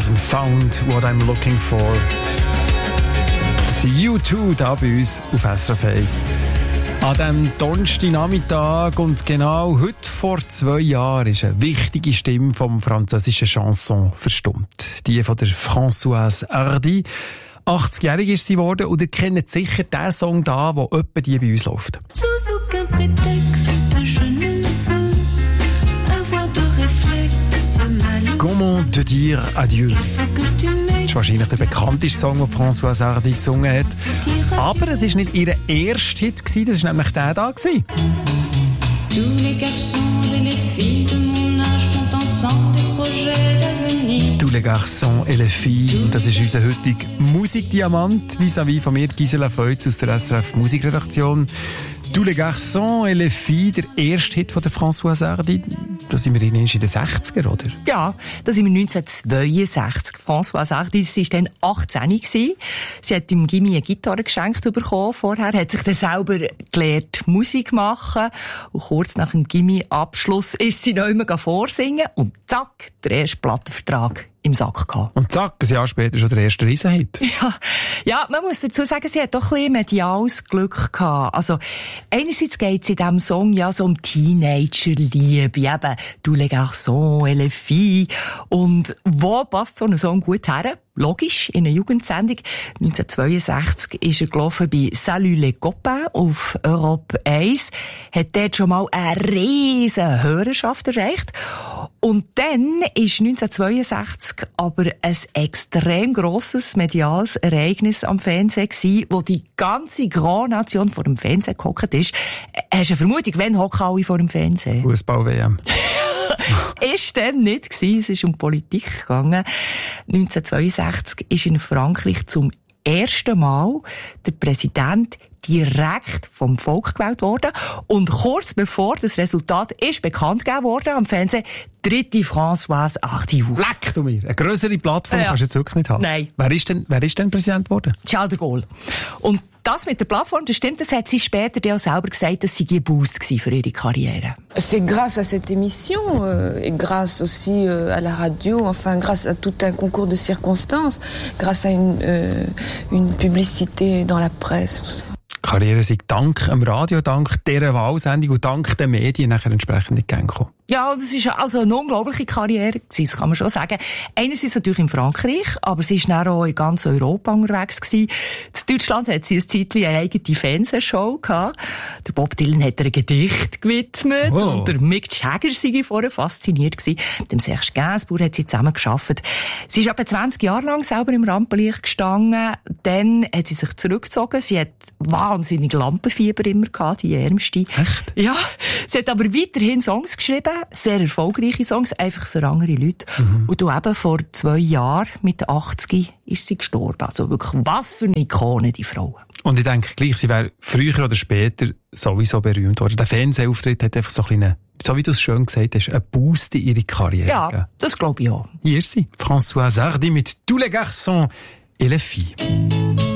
haven't found what I'm looking for. Das sind U2 da bei uns auf SRF 1. An diesem Donnerstagnachmittag und genau heute vor 2 Jahren ist eine wichtige Stimme vom französischen Chanson verstummt. Die von der Françoise Hardy. 80-jährig ist sie geworden und ihr kennt sicher den Song da, der etwa die bei uns läuft. Comment te dire adieu? Das ist wahrscheinlich der bekannteste Song, den Françoise Hardy gesungen hat. Aber es war nicht ihr erster Hit, das war nämlich der da. Tous les garçons et les filles de mon âge font ensemble des projets d'avenir. Tous les garçons et les filles. Das ist unser heutiger Musikdiamant, vis-à-vis von mir, Gisela Feutz aus der SRF Musikredaktion. Tous les garçons et les filles, der erste Hit von der Françoise Hardy. Da sind wir in den 60er, oder? Ja, da sind wir 1962. Françoise Hardy, sie war dann 18 gewesen. Sie hat im Gimmi eine Gitarre geschenkt bekommen vorher, hat sich dann selber gelernt, Musik machen. Und kurz nach dem Gimmi-Abschluss ist sie noch immer vorsingen und zack, der erste Plattenvertrag im Sack gehabt. Und zack, ein Jahr später schon der erste Riesenhit. Ja, man muss dazu sagen, sie hat doch ein bisschen mediales Glück gehabt. Also, einerseits geht es in diesem Song ja so um Teenager-Liebe, eben «Tous les garçons et les filles». Und wo passt so ein Song gut her? Logisch, in einer Jugendsendung. 1962 ist er gelaufen bei «Salut les copains» auf Europe 1. Hat dort schon mal eine riesen Hörerschaft erreicht. Und dann ist 1962 aber ein extrem grosses mediales Ereignis am Fernsehen gewesen, wo die ganze Grand Nation vor dem Fernsehen gehockt ist. Hast du eine Vermutung, wann hocken alle vor dem Fernsehen? Fußball-WM. Ist dann nicht gewesen. Es ist um Politik gegangen. 1962 ist in Frankreich zum ersten Mal der Präsident direkt vom Volk gewählt worden. Und kurz bevor das Resultat ist bekannt gegeben worden am Fernsehen, dritte Françoise Hardy. Leck du mir! Eine grössere Plattform kannst du jetzt wirklich nicht haben. Nein. Wer ist denn Präsident geworden? Charles de Gaulle. Und das mit der Plattform, das stimmt, das hat sie später auch selber gesagt, dass sie ein Boost für ihre Karriere. C'est grâce à cette émission et grâce aussi à la radio, enfin grâce à tout un concours de circonstances, grâce à une publicité dans la presse, tout ça. Die Karriere sei dank dem Radio, dank dieser Wahlsendung und dank den Medien nachher entsprechend in die Gänge gekommen. Ja, das ist also eine unglaubliche Karriere gewesen, das kann man schon sagen. Einerseits natürlich in Frankreich, aber sie ist dann auch in ganz Europa unterwegs gewesen. In Deutschland hat sie ein Zeitchen eine eigene Fernsehshow gehabt. Der Bob Dylan hat ihr ein Gedicht gewidmet und der Mick Jagger sei vorher fasziniert gewesen. Mit dem Serge Gainsbourg hat sie zusammen gearbeitet. Sie ist etwa 20 Jahre lang selber im Rampenlicht gestanden. Dann hat sie sich zurückgezogen. Sie hat wahnsinnig Lampenfieber immer gehabt, die ärmste. Echt? Ja. Sie hat aber weiterhin Songs geschrieben, sehr erfolgreiche Songs, einfach für andere Leute. Und eben vor 2 Jahren, mit 80, ist sie gestorben. Also wirklich, was für eine Ikone, die Frau. Und ich denke gleich, sie wäre früher oder später sowieso berühmt worden. Der Fernsehauftritt hat einfach so ein bisschen, so wie du es schön gesagt hast, einen Boost in ihre Karriere gegeben. Ja, das glaube ich auch. Hier ist sie, Françoise Hardy mit «Tous les garçons et les filles».